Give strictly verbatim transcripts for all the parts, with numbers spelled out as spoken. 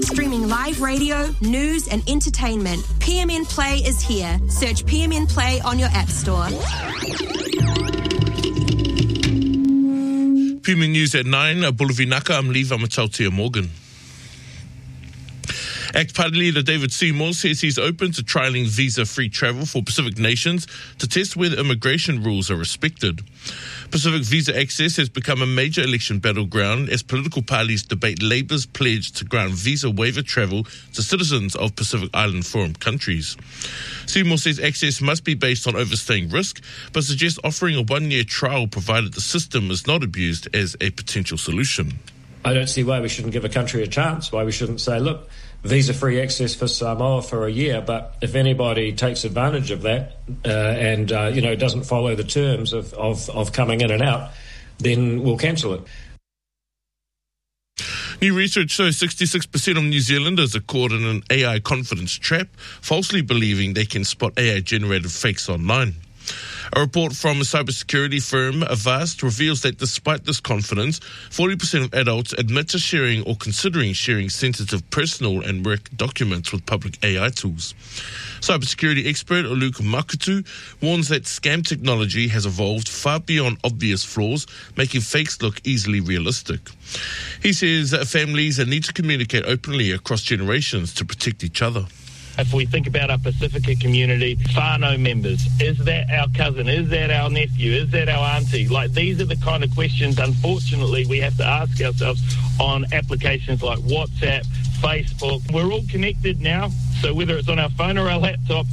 Streaming live radio, news and entertainment. P M N Play is here. Search P M N Play on your app store. P M N News at nine, Bulavinaka, I'm Lee Vamatautia Morgan. ACT Party leader David Seymour says he's open to trialling visa-free travel for Pacific nations to test whether immigration rules are respected. Pacific visa access has become a major election battleground as political parties debate Labour's pledge to grant visa waiver travel to citizens of Pacific Island Forum countries. Seymour says access must be based on overstaying risk, but suggests offering a one-year trial provided the system is not abused as a potential solution. I don't see why we shouldn't give a country a chance, why we shouldn't say, look, visa-free access for Samoa for a year, but if anybody takes advantage of that uh, and, uh, you know, doesn't follow the terms of, of, of coming in and out, then we'll cancel it. New research shows sixty-six percent of New Zealanders are caught in an A I confidence trap, falsely believing they can spot A I-generated fakes online. A report from a cybersecurity firm, Avast, reveals that despite this confidence, forty percent of adults admit to sharing or considering sharing sensitive personal and work documents with public A I tools. Cybersecurity expert Oluka Makutu warns that scam technology has evolved far beyond obvious flaws, making fakes look easily realistic. He says that families need to communicate openly across generations to protect each other. If we think about our Pacifica community, whānau members, is that our cousin? Is that our nephew? Is that our auntie? Like, these are the kind of questions, unfortunately, we have to ask ourselves on applications like WhatsApp, Facebook. We're all connected now, so whether it's on our phone or our laptop.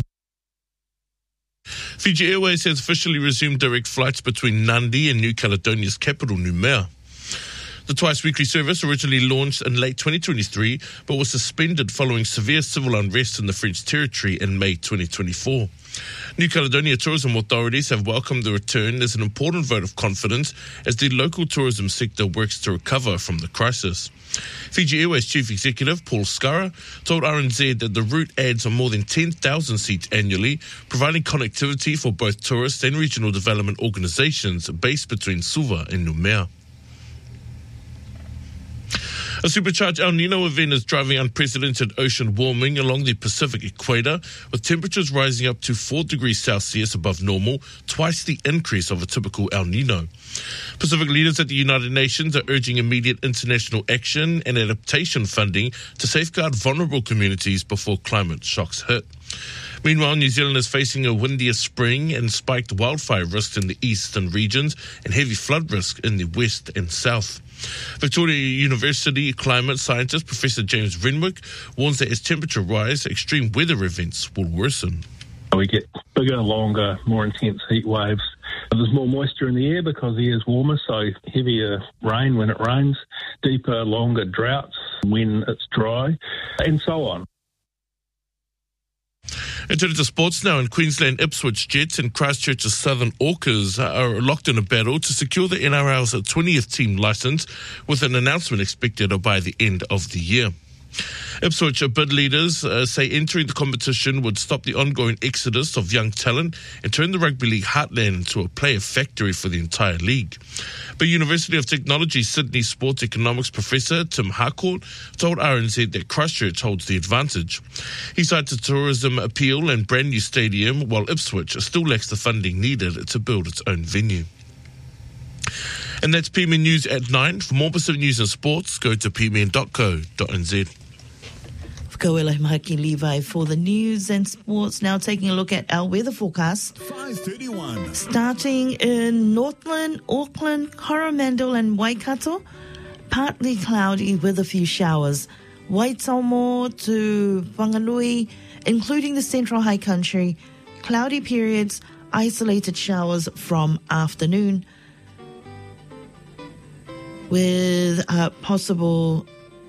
Fiji Airways has officially resumed direct flights between Nadi and New Caledonia's capital, Noumea. The twice-weekly service originally launched in late twenty twenty-three, but was suspended following severe civil unrest in the French territory in May twenty twenty-four. New Caledonia tourism authorities have welcomed the return as an important vote of confidence as the local tourism sector works to recover from the crisis. Fiji Airways Chief Executive Paul Skara told R N Z that the route adds on more than ten thousand seats annually, providing connectivity for both tourist and regional development organisations based between Suva and Noumea. A supercharged El Nino event is driving unprecedented ocean warming along the Pacific equator, with temperatures rising up to four degrees Celsius above normal, twice the increase of a typical El Nino. Pacific leaders at the United Nations are urging immediate international action and adaptation funding to safeguard vulnerable communities before climate shocks hit. Meanwhile, New Zealand is facing a windier spring and spiked wildfire risks in the eastern regions and heavy flood risk in the west and south. Victoria University climate scientist Professor James Renwick warns that as temperature rise, extreme weather events will worsen. We get bigger, longer, more intense heat waves. There's more moisture in the air because the air is warmer, so heavier rain when it rains, deeper, longer droughts when it's dry, and so on. And turning to sports now, in Queensland, Ipswich Jets and Christchurch's Southern Orcas are locked in a battle to secure the N R L's twentieth team licence, with an announcement expected by the end of the year. Ipswich bid leaders uh, say entering the competition would stop the ongoing exodus of young talent and turn the rugby league heartland into a player factory for the entire league. But University of Technology Sydney sports economics professor Tim Harcourt told R N Z that Christchurch holds the advantage. He cited the tourism appeal and brand new stadium, while Ipswich still lacks the funding needed to build its own venue. And that's P M N News at nine. For more Pacific news and sports, go to p m n dot co dot n z. Koela Mahaki Levi for the news and sports. Now taking a look at our weather forecast. five thirty-one. Starting in Northland, Auckland, Coromandel and Waikato, partly cloudy with a few showers. Waitomo to Whanganui, including the central high country, cloudy periods, isolated showers from afternoon with uh, possible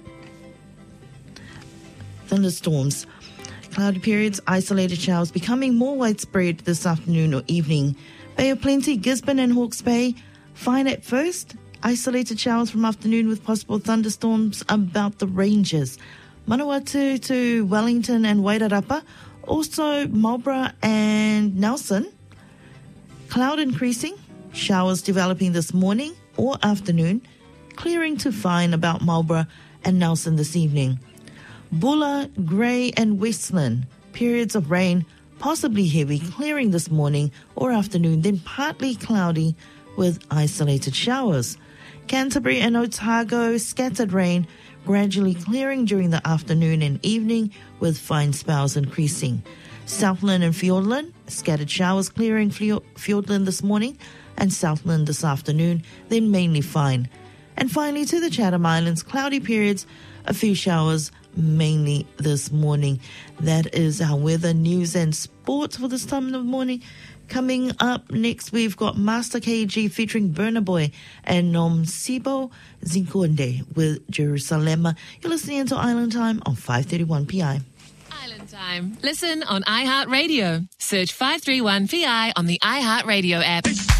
thunderstorms. Cloudy periods, isolated showers becoming more widespread this afternoon or evening. Bay of Plenty, Gisborne and Hawke's Bay, fine at first. Isolated showers from afternoon with possible thunderstorms about the ranges. Manawatu to Wellington and Wairarapa. Also Marlborough and Nelson. Cloud increasing. Showers developing this morning or afternoon. Clearing to fine about Marlborough and Nelson this evening. Bulla, Grey and Westland, periods of rain, possibly heavy, clearing this morning or afternoon, then partly cloudy with isolated showers. Canterbury and Otago, scattered rain, gradually clearing during the afternoon and evening with fine spells increasing. Southland and Fiordland, scattered showers clearing Fiordland this morning and Southland this afternoon, then mainly fine. And finally to the Chatham Islands, cloudy periods, a few showers mainly this morning. That is our weather, news and sports for this time of the morning. Coming up next, we've got Master K G featuring Burna Boy and Nomsibo Zinkonde with Jerusalem. You're listening to Island Time on five thirty-one P I. Island Time. Listen on iHeartRadio. Search five thirty-one P I on the iHeartRadio app.